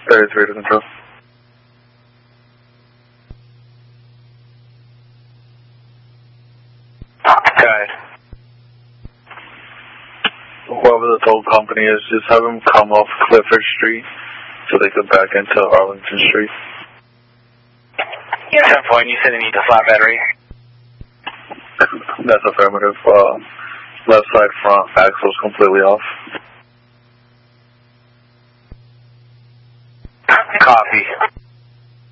33 to control. Okay. Whoever the toll company is, just have them come off Clifford Street so they could back into Arlington Street. Yeah, 10 point, you said they need the flat battery. That's affirmative. Left side front axle's completely off. Copy.